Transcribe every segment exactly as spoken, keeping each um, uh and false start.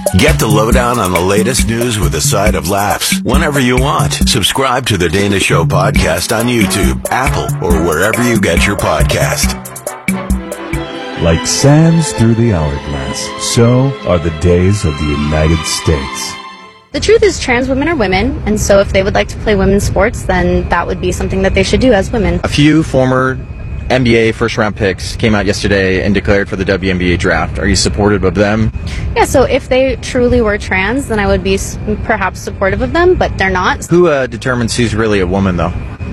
Get the lowdown on the latest news with a side of laughs whenever you want. Subscribe to the Dana Show podcast on YouTube, Apple, or wherever you get your podcast. Like sands through the hourglass, so are the days of the United States. The truth is trans women are women, and so if they would like to play women's sports, then that would be something that they should do as women. A few former N B A first-round picks came out yesterday and declared for the W N B A draft. Are you supportive of them? Yeah, so if they truly were trans, then I would be s- perhaps supportive of them, but they're not. Who uh, determines who's really a woman, though?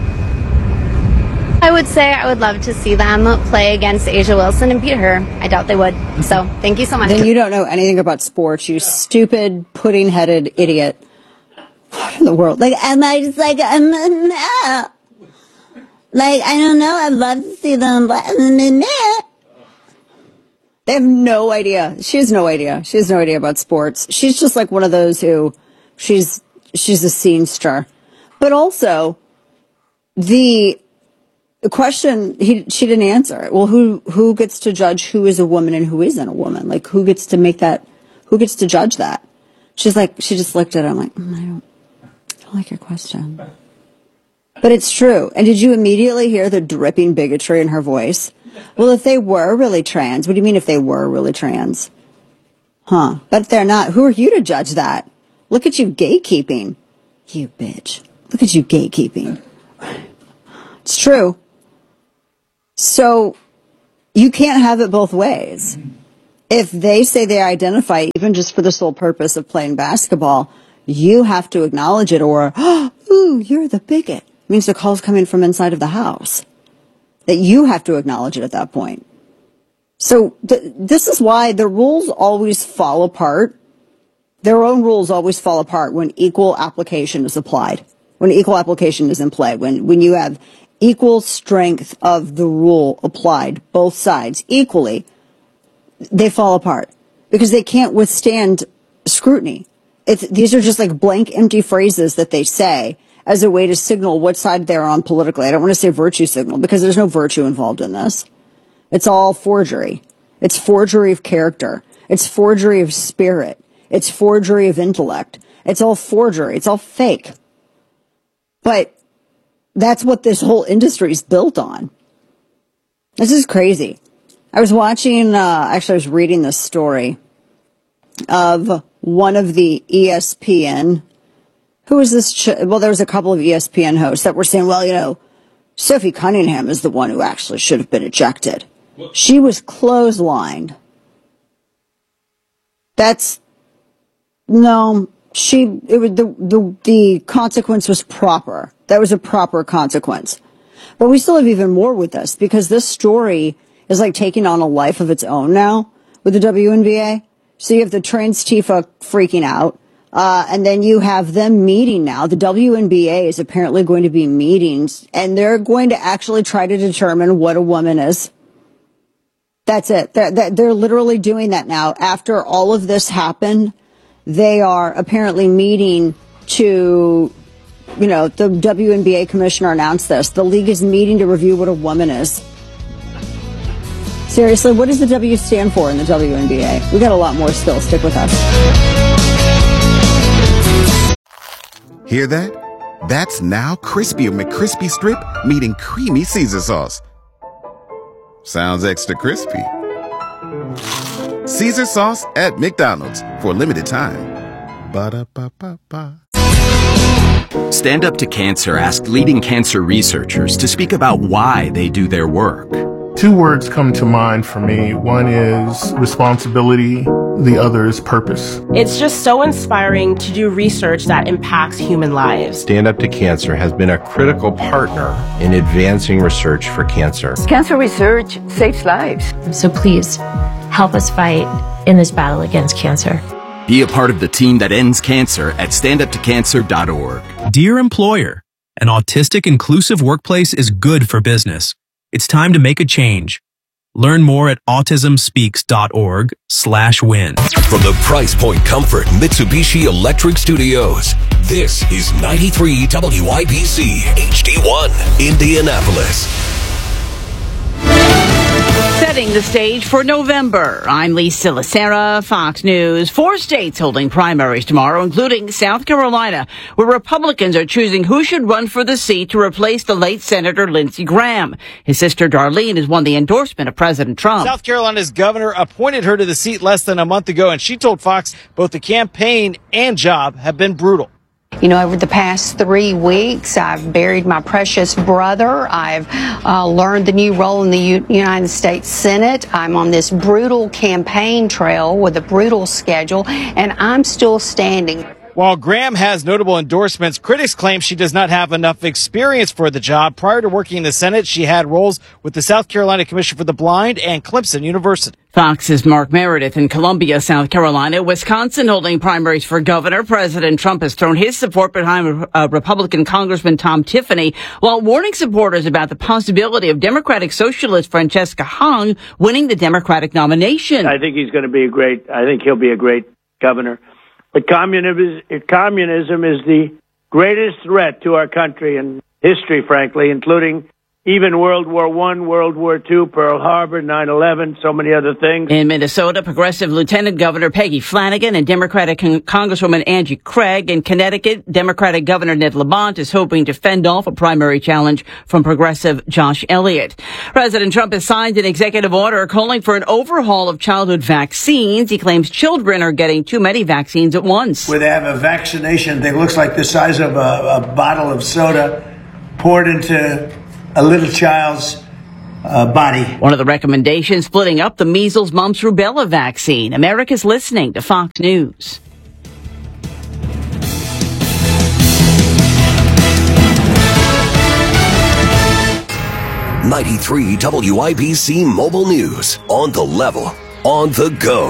I would say I would love to see them play against Asia Wilson and beat her. I doubt they would. So, thank you so much. Then you don't know anything about sports, you stupid, pudding-headed idiot. What in the world? Like, am I just like, I'm, uh, like, I don't know, I'd love to see them, but they have no idea. She has no idea. She has no idea about sports. She's just like one of those who, she's, she's a scenester. But also, the, the question, he, she didn't answer. Well, who, who gets to judge who is a woman and who isn't a woman? Like, who gets to make that, who gets to judge that? She's like, she just looked at it. I'm like, mm, I don't, I don't like your question. But it's true. And did you immediately hear the dripping bigotry in her voice? Well, if they were really trans, what do you mean if they were really trans? Huh. But they're not. Who are you to judge that? Look at you gatekeeping. You bitch. Look at you gatekeeping. It's true. So you can't have it both ways. If they say they identify even just for the sole purpose of playing basketball, you have to acknowledge it, or, oh, ooh, you're the bigot. It means the call's coming from inside of the house. That you have to acknowledge it at that point. So th- this is why the rules always fall apart. Their own rules always fall apart when equal application is applied. When equal application is in play. When, when you have equal strength of the rule applied, both sides equally, they fall apart. Because they can't withstand scrutiny. It's, these are just like blank, empty phrases that they say as a way to signal what side they're on politically. I don't want to say virtue signal because there's no virtue involved in this. It's all forgery. It's forgery of character. It's forgery of spirit. It's forgery of intellect. It's all forgery. It's all fake. But that's what this whole industry is built on. This is crazy. I was watching, uh, actually I was reading this story of one of the E S P N, who was this, ch- well, there was a couple of E S P N hosts that were saying, well, you know, Sophie Cunningham is the one who actually should have been ejected. She was clotheslined. That's, no, she, it was, the, the, the consequence was proper. That was a proper consequence. But we still have even more with this, because this story is like taking on a life of its own now with the W N B A. So you have the trans Tifa freaking out. Uh, and then you have them meeting now. The W N B A is apparently going to be meetings, and they're going to actually try to determine what a woman is. That's it. They're, they're literally doing that now. After all of this happened, they are apparently meeting to, you know, the W N B A commissioner announced this. The league is meeting to review what a woman is. Seriously, what does the W stand for in the W N B A? We got a lot more still. Stick with us. Hear that? That's Now Crispy McCrispy Strip meeting Creamy Caesar Sauce. Sounds extra crispy. Caesar Sauce at McDonald's for a limited time. Ba-da-ba-ba-ba. Stand Up to Cancer asked leading cancer researchers to speak about why they do their work. Two words come to mind for me. One is responsibility. The other is purpose. It's just so inspiring to do research that impacts human lives. Stand Up to Cancer has been a critical partner in advancing research for cancer. Cancer research saves lives. So please, help us fight in this battle against cancer. Be a part of the team that ends cancer at stand up to cancer dot org. Dear employer, an autistic inclusive workplace is good for business. It's time to make a change. Learn more at autismspeaks.org slash win. From the Price Point Comfort Mitsubishi Electric Studios, this is ninety-three W I B C H D one, Indianapolis. Setting the stage for November. I'm Lisa Lacera, Fox News. Four states holding primaries tomorrow, including South Carolina, where Republicans are choosing who should run for the seat to replace the late Senator Lindsey Graham. His sister Darlene has won the endorsement of President Trump. South Carolina's governor appointed her to the seat less than a month ago, and she told Fox both the campaign and job have been brutal. You know, over the past three weeks, I've buried my precious brother. I've uh, learned the new role in the U- United States Senate. I'm on this brutal campaign trail with a brutal schedule, and I'm still standing. While Graham has notable endorsements, critics claim she does not have enough experience for the job. Prior to working in the Senate, she had roles with the South Carolina Commission for the Blind and Clemson University. Fox's Mark Meredith in Columbia, South Carolina. Wisconsin holding primaries for governor. President Trump has thrown his support behind uh, Republican Congressman Tom Tiffany, while warning supporters about the possibility of Democratic Socialist Francesca Hung winning the Democratic nomination. I think he's going to be a great, I think he'll be a great governor. But communism is, communism is the greatest threat to our country and history, frankly, including even World War One, World War Two, Pearl Harbor, nine eleven, so many other things. In Minnesota, Progressive Lieutenant Governor Peggy Flanagan and Democratic Con- Congresswoman Angie Craig. In Connecticut, Democratic Governor Ned Lamont is hoping to fend off a primary challenge from Progressive Josh Elliott. President Trump has signed an executive order calling for an overhaul of childhood vaccines. He claims children are getting too many vaccines at once. Where they have a vaccination that looks like the size of a, a bottle of soda poured into a little child's uh, body. One of the recommendations, splitting up the measles, mumps, rubella vaccine. America's listening to Fox News. ninety-three W I B C Mobile News. On the level, on the go.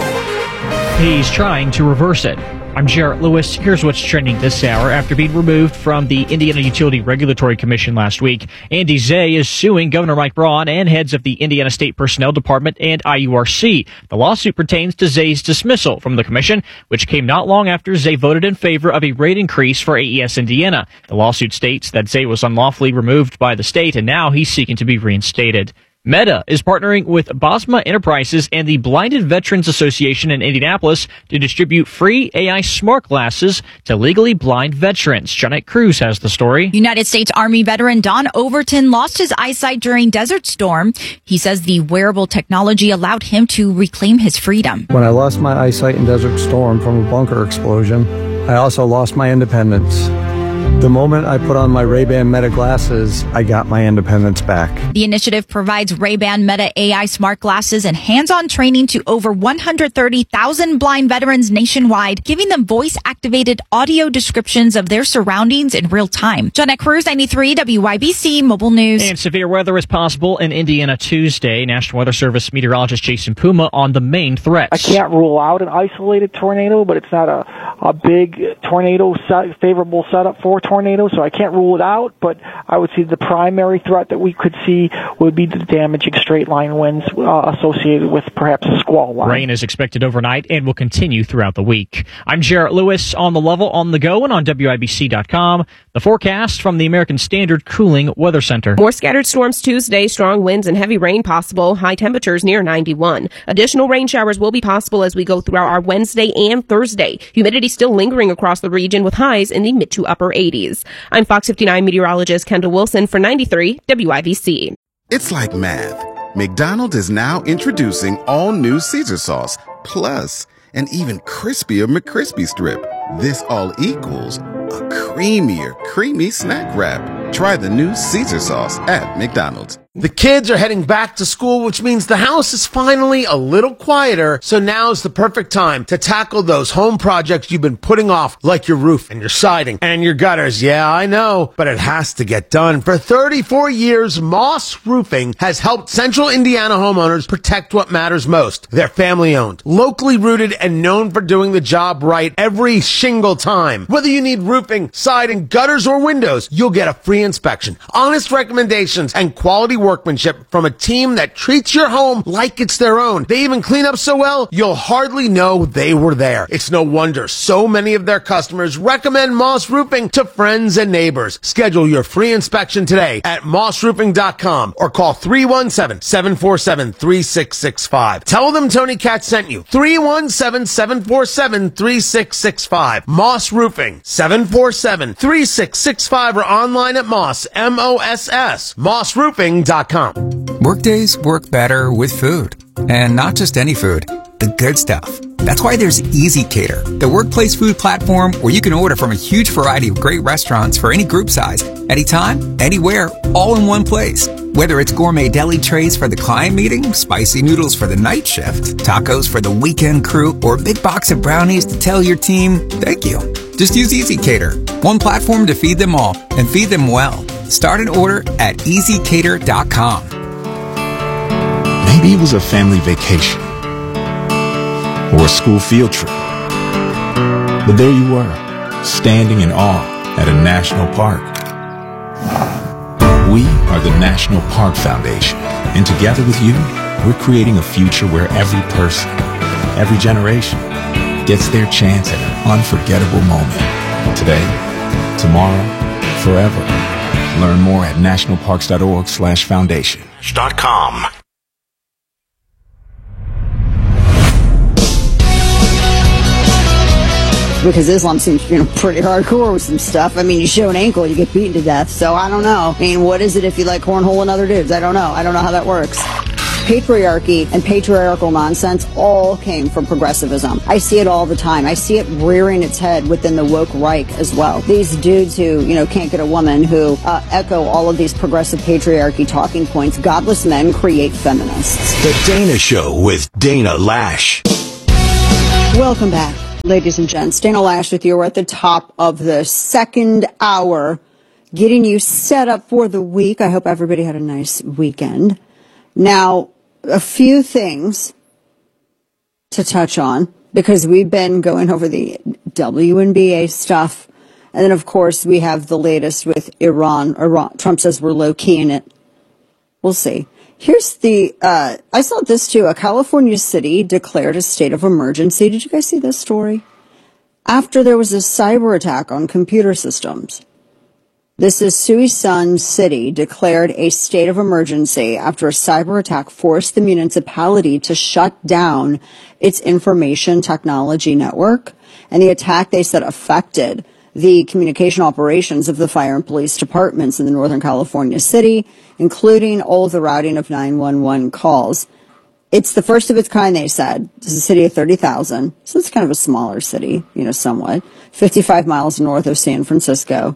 He's trying to reverse it. I'm Jarrett Lewis. Here's what's trending this hour. After being removed from the Indiana Utility Regulatory Commission last week, Andy Zay is suing Governor Mike Braun and heads of the Indiana State Personnel Department and I U R C. The lawsuit pertains to Zay's dismissal from the commission, which came not long after Zay voted in favor of a rate increase for A E S Indiana. The lawsuit states that Zay was unlawfully removed by the state, and now he's seeking to be reinstated. Meta is partnering with Bosma Enterprises and the Blinded Veterans Association in Indianapolis to distribute free A I smart glasses to legally blind veterans. Janet Cruz has the story. United States Army veteran Don Overton lost his eyesight during Desert Storm. He says the wearable technology allowed him to reclaim his freedom. When I lost my eyesight in Desert Storm from a bunker explosion, I also lost my independence. The moment I put on my Ray-Ban Meta glasses, I got my independence back. The initiative provides Ray-Ban Meta A I smart glasses and hands-on training to over one hundred thirty thousand blind veterans nationwide, giving them voice-activated audio descriptions of their surroundings in real time. Janet Cruz, ninety-three W I B C Mobile News. And severe weather is possible in Indiana Tuesday. National Weather Service meteorologist Jason Puma on the main threats. I can't rule out an isolated tornado, but it's not a, a big tornado set, favorable setup for tornado, so I can't rule it out, but I would see the primary threat that we could see would be the damaging straight line winds uh, associated with perhaps a squall line. Rain is expected overnight and will continue throughout the week. I'm Jarrett Lewis on the level, on the go, and on W I B C dot com. The forecast from the American Standard Cooling Weather Center. More scattered storms Tuesday, strong winds and heavy rain possible, high temperatures near ninety-one. Additional rain showers will be possible as we go throughout our Wednesday and Thursday. Humidity still lingering across the region with highs in the mid to upper eighties. I'm Fox fifty-nine meteorologist Kendall Wilson for ninety-three W I B C. It's like math. McDonald's is now introducing all new Caesar sauce, plus an even crispier McCrispy strip. This all equals a creamier, creamy snack wrap. Try the new Caesar sauce at McDonald's. The kids are heading back to school, which means the house is finally a little quieter, so now's the perfect time to tackle those home projects you've been putting off, like your roof and your siding and your gutters. Yeah, I know, but it has to get done. For thirty-four years, Moss Roofing has helped Central Indiana homeowners protect what matters most. They're family-owned, locally rooted, and known for doing the job right every single time. Whether you need roofing, siding, gutters, or windows, you'll get a free inspection, honest recommendations, and quality work workmanship from a team that treats your home like it's their own. They even clean up so well, you'll hardly know they were there. It's no wonder so many of their customers recommend Moss Roofing to friends and neighbors. Schedule your free inspection today at moss roofing dot com or call three one seven, seven four seven, three six six five. Tell them Tony Katz sent you. three one seven, seven four seven, three six six five. Moss Roofing, seven four seven, three six six five, or online at Moss, M O S S, moss roofing dot com. Workdays work better with food. And not just any food, the good stuff. That's why there's ezCater, the workplace food platform where you can order from a huge variety of great restaurants for any group size, anytime, anywhere, all in one place. Whether it's gourmet deli trays for the client meeting, spicy noodles for the night shift, tacos for the weekend crew, or a big box of brownies to tell your team, thank you. Just use ezCater, one platform to feed them all and feed them well. Start an order at easy cater dot com. Maybe it was a family vacation or a school field trip. But there you were, standing in awe at a national park. We are the National Park Foundation, and together with you, we're creating a future where every person, every generation, gets their chance at an unforgettable moment. Today, tomorrow, forever. Learn more at nationalparks.org slash foundation. Dot com. Because Islam seems, you know, pretty hardcore with some stuff. I mean, you show an ankle, you get beaten to death. So I don't know. I mean, what is it if you like cornholing other dudes? I don't know. I don't know how that works. Patriarchy and patriarchal nonsense all came from progressivism. I see it all the time. I see it rearing its head within the woke Reich as well. These dudes who, you know, can't get a woman, who uh, echo all of these progressive patriarchy talking points. Godless men create feminists. The Dana Show with Dana Lash. Welcome back, ladies and gents. Dana Lash with you. We're at the top of the second hour, getting you set up for the week. I hope everybody had a nice weekend. Now, a few things to touch on, because we've been going over the W N B A stuff. And then, of course, we have the latest with Iran. Iran. Trump says we're low-key in it. We'll see. Here's the, uh, I saw this too. A California city declared a state of emergency. Did you guys see this story? After there was a cyber attack on computer systems. This is Suisun City declared a state of emergency after a cyber attack forced the municipality to shut down its information technology network. And the attack, they said, affected the communication operations of the fire and police departments in the Northern California city, including all of the routing of nine one one calls. It's the first of its kind, they said. This is a city of thirty thousand, so it's kind of a smaller city, you know, somewhat. fifty-five miles north of San Francisco.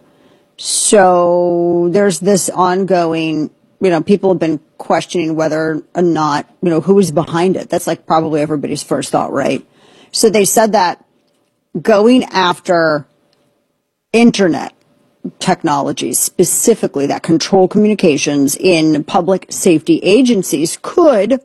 So there's this ongoing, you know, people have been questioning whether or not, you know, who is behind it. That's like probably everybody's first thought, right? So they said that going after internet technologies, specifically that control communications in public safety agencies, could,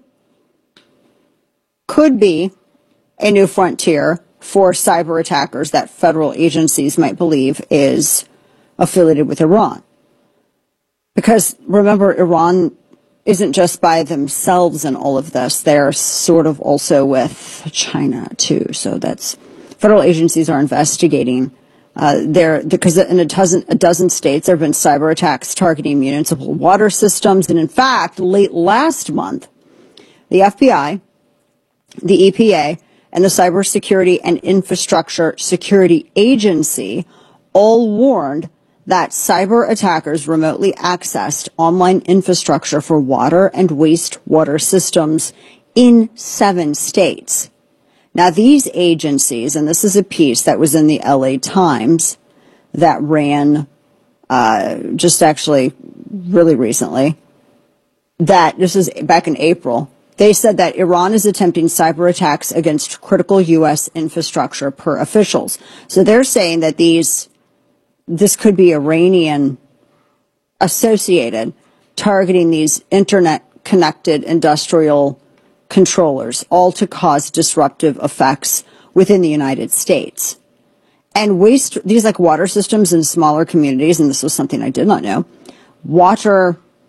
could be a new frontier for cyber attackers that federal agencies might believe is affiliated with Iran. Because remember, Iran isn't just by themselves in all of this. They're sort of also with China too. So that's, federal agencies are investigating uh, there, because in a dozen, a dozen states there have been cyber attacks targeting municipal water systems. And in fact, late last month, the F B I, the E P A, and the Cybersecurity and Infrastructure Security Agency all warned that cyber attackers remotely accessed online infrastructure for water and wastewater systems in seven states. Now, these agencies, and this is a piece that was in the L A Times that ran uh, just actually really recently, that this is back in April. They said that Iran is attempting cyber attacks against critical U S infrastructure per officials. So they're saying that these this could be Iranian associated, targeting these internet-connected industrial controllers, all to cause disruptive effects within the United States. And waste, these like water systems in smaller communities, and this was something I did not know, water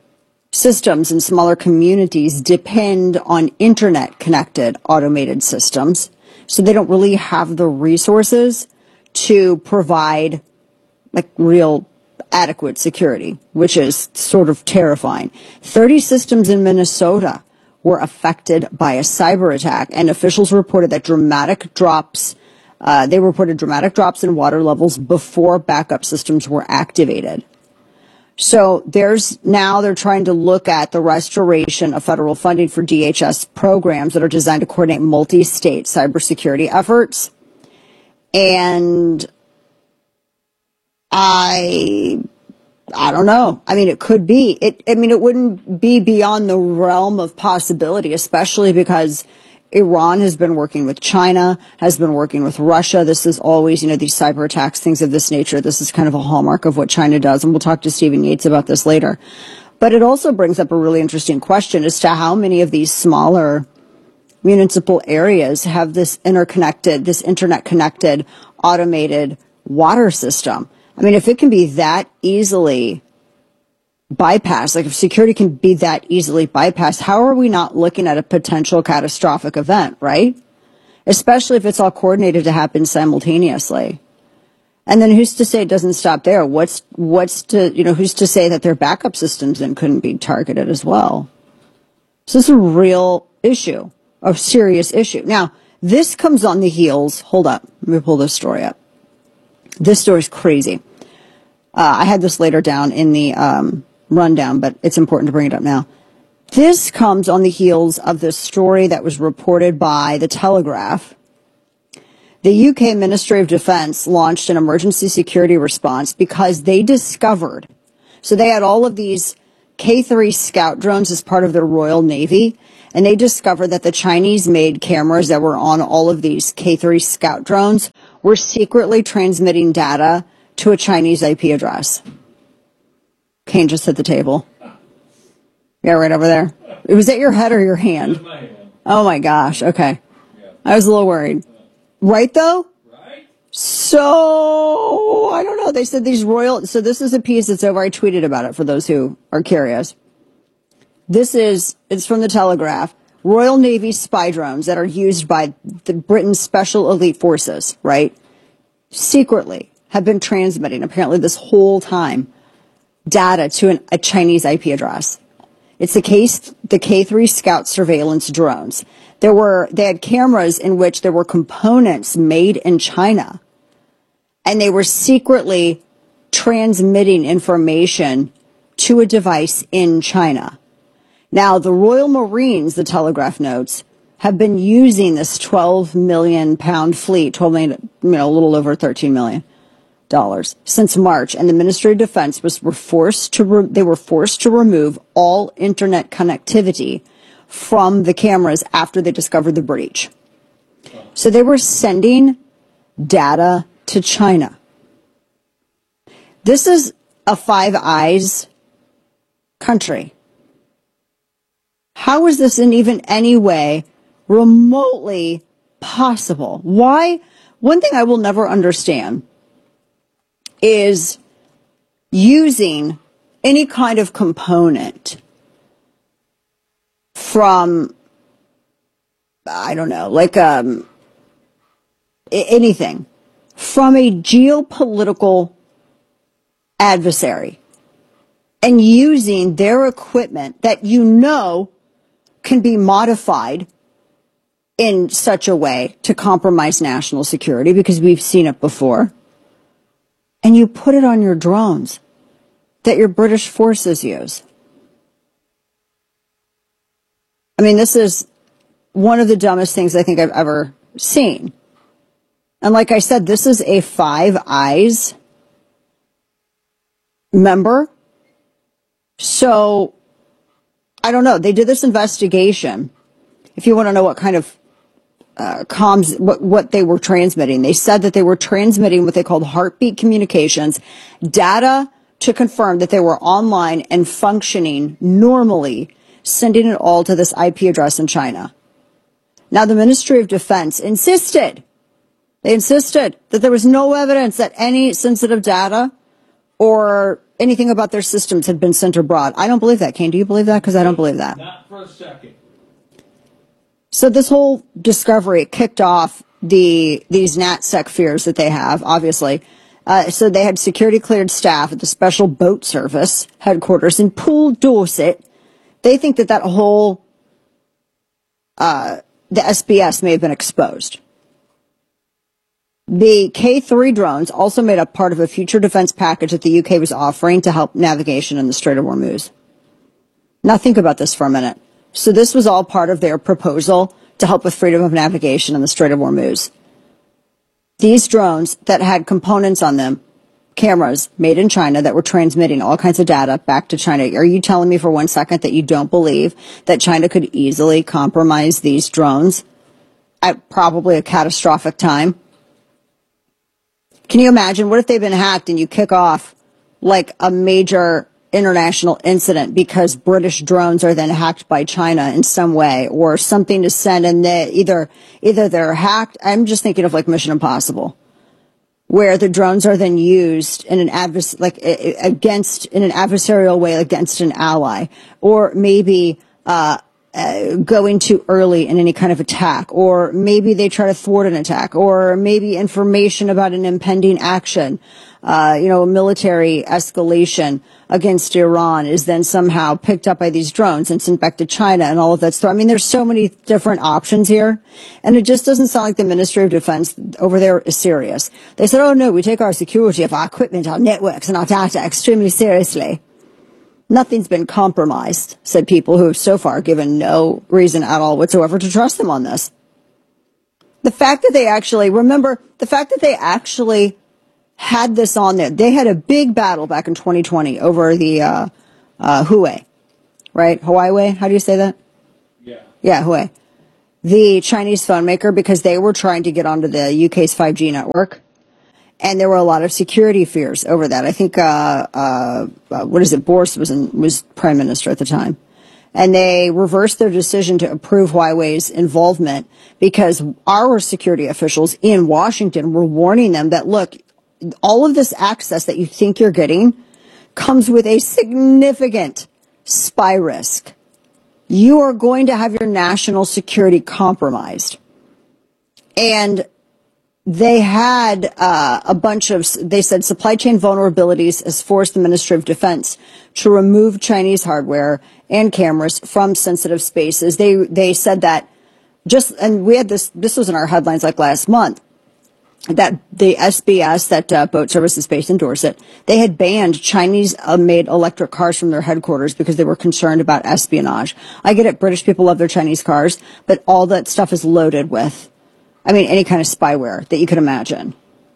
systems in smaller communities depend on internet-connected automated systems, so they don't really have the resources to provide like real adequate security, which is sort of terrifying. thirty systems in Minnesota were affected by a cyber attack, and officials reported that dramatic drops, uh, they reported dramatic drops in water levels before backup systems were activated. So there's now they're trying to look at the restoration of federal funding for D H S programs that are designed to coordinate multi-state cybersecurity efforts. And I, I don't know. I mean, it could be. It. I mean, it wouldn't be beyond the realm of possibility, especially because Iran has been working with China, has been working with Russia. This is always, you know, these cyber attacks, things of this nature. This is kind of a hallmark of what China does. And we'll talk to Stephen Yates about this later. But it also brings up a really interesting question as to how many of these smaller municipal areas have this interconnected, this internet connected, automated water system. I mean, if it can be that easily bypassed, like if security can be that easily bypassed, how are we not looking at a potential catastrophic event, right? Especially if it's all coordinated to happen simultaneously. And then who's to say it doesn't stop there? What's, what's to, you know, who's to say that their backup systems then couldn't be targeted as well? So this is a real issue, a serious issue. Now, this comes on the heels, hold up, let me pull this story up. This story's crazy. Uh, I had this later down in the um, rundown, but it's important to bring it up now. This comes on the heels of this story that was reported by The Telegraph. The U K Ministry of Defence launched an emergency security response because they discovered, so they had all of these K three Scout drones as part of their Royal Navy, and they discovered that the Chinese-made cameras that were on all of these K three Scout drones were secretly transmitting data to a Chinese I P address. Kane just hit the table. Yeah, right over there. Was that your head or your hand? My hand. Oh my gosh, okay. Yeah. I was a little worried. Right though? Right. So, I don't know. They said these royal, so this is a piece that's over. I tweeted about it for those who are curious. This is, it's from The Telegraph. Royal Navy spy drones that are used by the Britain's Special Elite Forces, right? Secretly have been transmitting, apparently this whole time, data to an, a Chinese I P address. It's the case, the K three Scout surveillance drones. There were, they had cameras in which there were components made in China, and they were secretly transmitting information to a device in China. Now, the Royal Marines, The Telegraph notes, have been using this twelve million pound fleet, twelve million, you know, a little over thirteen million dollars since March, and the Ministry of Defense was were forced to re- they were forced to remove all internet connectivity from the cameras after they discovered the breach. So they were sending data to China. This is a Five Eyes country. How is this in even any way remotely possible? Why? One thing I will never understand is using any kind of component from, I don't know, like um, anything, from a geopolitical adversary and using their equipment that you know can be modified in such a way to compromise national security, because we've seen it before, and you put it on your drones that your British forces use. I mean, this is one of the dumbest things I think I've ever seen. And like I said, this is a Five Eyes member. So, I don't know. They did this investigation. If you want to know what kind of uh, comms, what, what they were transmitting, they said that they were transmitting what they called heartbeat communications, data to confirm that they were online and functioning normally, sending it all to this I P address in China. Now, the Ministry of Defense insisted, they insisted that there was no evidence that any sensitive data or anything about their systems had been sent abroad. I don't believe that. Kane, do you believe that? Because I don't believe that. Not for a second. So this whole discovery kicked off the these NatSec fears that they have, obviously. Uh, so they had security cleared staff at the Special Boat Service headquarters in Poole, Dorset. They think that that whole, uh, the S B S may have been exposed. The K three drones also made up part of a future defense package that the U K was offering to help navigation in the Strait of Hormuz. Now think about this for a minute. So this was all part of their proposal to help with freedom of navigation in the Strait of Hormuz. These drones that had components on them, cameras made in China that were transmitting all kinds of data back to China. Are you telling me for one second that you don't believe that China could easily compromise these drones at probably a catastrophic time? Can you imagine? What if they've been hacked and you kick off like a major international incident because British drones are then hacked by China in some way, or something to send, and they either either they're hacked. I'm just thinking of like Mission Impossible, where the drones are then used in an advers like against in an adversarial way against an ally, or maybe uh, uh, going too early in any kind of attack, or maybe they try to thwart an attack, or maybe information about an impending action. Uh, you know, a military escalation against Iran is then somehow picked up by these drones and sent back to China and all of that stuff. I mean, there's so many different options here. And it just doesn't sound like the Ministry of Defense over there is serious. They said, oh, no, we take our security of our equipment, our networks, and our data extremely seriously. Nothing's been compromised, said people who have so far given no reason at all whatsoever to trust them on this. The fact that they actually, remember, the fact that they actually had this on there. They had a big battle back in twenty twenty over the uh, uh, Huawei, right? Huawei, how do you say that? Yeah. Yeah, Huawei. The Chinese phone maker, because they were trying to get onto the U K's five G network. And there were a lot of security fears over that. I think, uh, uh, what is it, Boris was, in, was prime minister at the time. And they reversed their decision to approve Huawei's involvement because our security officials in Washington were warning them that, look, all of this access that you think you're getting comes with a significant spy risk. You are going to have your national security compromised. And they had uh, a bunch of, they said supply chain vulnerabilities has forced the Ministry of Defense to remove Chinese hardware and cameras from sensitive spaces. They they said that just, and we had this, this was in our headlines like last month, that the S B S, that uh, boat service is based in Dorset, they had banned Chinese-made electric cars from their headquarters because they were concerned about espionage. I get it, British people love their Chinese cars, but all that stuff is loaded with, I mean, any kind of spyware that you could imagine.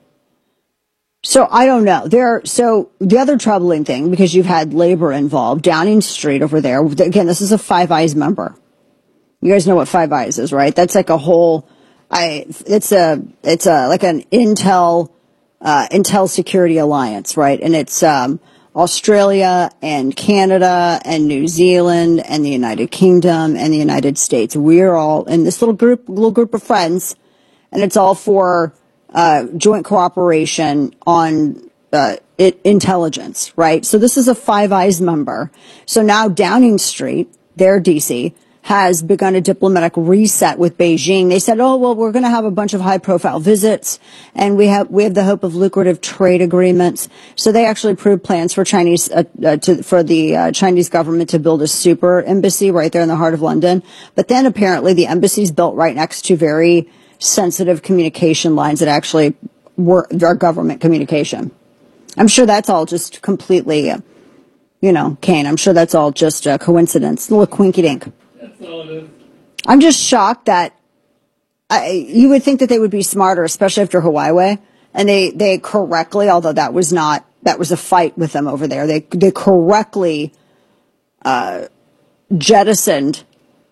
So I don't know. There. So the other troubling thing, because you've had labor involved, Downing Street over there, again, this is a Five Eyes member. You guys know what Five Eyes is, right? That's like a whole... I, it's a, it's a, like an Intel, uh, Intel Security Alliance, right? And it's, um, Australia and Canada and New Zealand and the United Kingdom and the United States. We're all in this little group, little group of friends, and it's all for, uh, joint cooperation on, uh, it, intelligence, right? So this is a Five Eyes member. So now Downing Street, their D C, has begun a diplomatic reset with Beijing. They said, oh, well, we're going to have a bunch of high-profile visits, and we have we have the hope of lucrative trade agreements. So they actually approved plans for Chinese uh, uh, to, for the uh, Chinese government to build a super embassy right there in the heart of London. But then apparently the embassy's built right next to very sensitive communication lines that actually were our government communication. I'm sure that's all just completely, uh, you know, Kane, I'm sure that's all just a coincidence, a little quinky-dink. I'm just shocked that I, you would think that they would be smarter, especially after Huawei, and they, they correctly, although that was not, that was a fight with them over there, they, they correctly, uh, jettisoned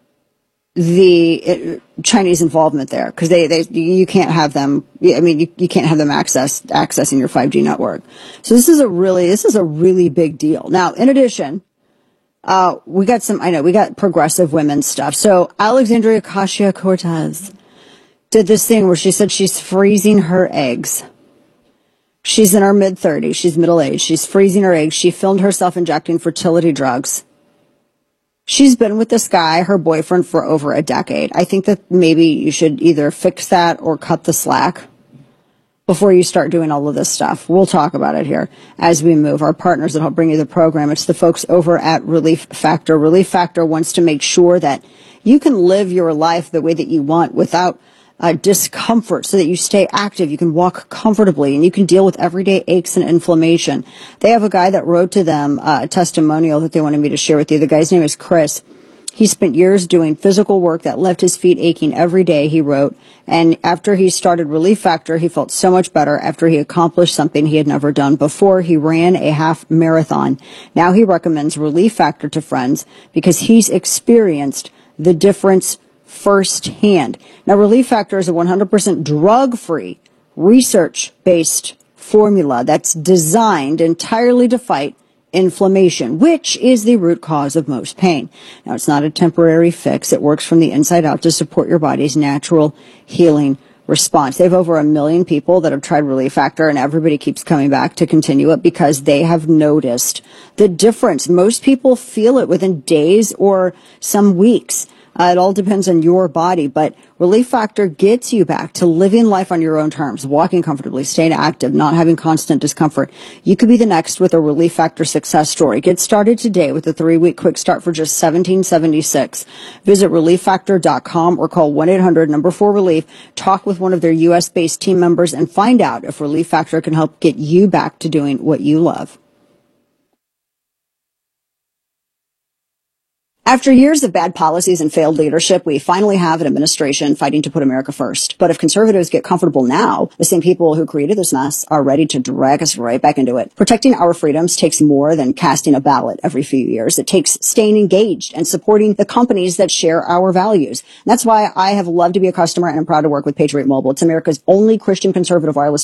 the uh, Chinese involvement there, because they, they, you can't have them, I mean, you, you can't have them access, accessing your five G network. So this is a really, this is a really big deal. Now, in addition, Uh, we got some, I know, we got progressive women stuff. So Alexandria Ocasio-Cortez did this thing where she said she's freezing her eggs. She's in her mid-thirties. She's middle-aged. She's freezing her eggs. She filmed herself injecting fertility drugs. She's been with this guy, her boyfriend, for over a decade. I think that maybe you should either fix that or cut the slack before you start doing all of this stuff. We'll talk about it here as we move. Our partners that help bring you the program, it's the folks over at Relief Factor. Relief Factor wants to make sure that you can live your life the way that you want without uh, discomfort, so that you stay active, you can walk comfortably, and you can deal with everyday aches and inflammation. They have a guy that wrote to them uh, a testimonial that they wanted me to share with you. The guy's name is Chris. He spent years doing physical work that left his feet aching every day, he wrote. And after he started Relief Factor, he felt so much better after he accomplished something he had never done before. He ran a half marathon. Now he recommends Relief Factor to friends because he's experienced the difference firsthand. Now, Relief Factor is a one hundred percent drug-free, research-based formula that's designed entirely to fight inflammation, which is the root cause of most pain. Now, it's not a temporary fix. It works from the inside out to support your body's natural healing response. They have over a million people that have tried Relief Factor, and everybody keeps coming back to continue it because they have noticed the difference. Most people feel it within days or some weeks. Uh, it all depends on your body, but Relief Factor gets you back to living life on your own terms, walking comfortably, staying active, not having constant discomfort. You could be the next with a Relief Factor success story. Get started today with a three-week quick start for just seventeen seventy-six. Visit relief factor dot com or call one eight hundred number four relief. Talk with one of their U S-based team members and find out if Relief Factor can help get you back to doing what you love. After years of bad policies and failed leadership, we finally have an administration fighting to put America first. But if conservatives get comfortable now, the same people who created this mess are ready to drag us right back into it. Protecting our freedoms takes more than casting a ballot every few years. It takes staying engaged and supporting the companies that share our values. And that's why I have loved to be a customer and I'm proud to work with Patriot Mobile. It's America's only Christian conservative wireless